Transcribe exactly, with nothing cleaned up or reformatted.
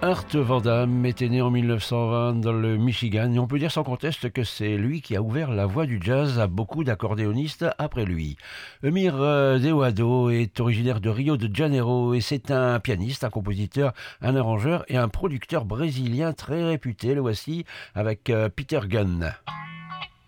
Art Van Damme était né en mille neuf cent vingt dans le Michigan et on peut dire sans conteste que c'est lui qui a ouvert la voie du jazz à beaucoup d'accordéonistes après lui. Emir euh, Deoado est originaire de Rio de Janeiro et c'est un pianiste, un compositeur, un arrangeur et un producteur brésilien très réputé. Le voici avec euh, Peter Gunn.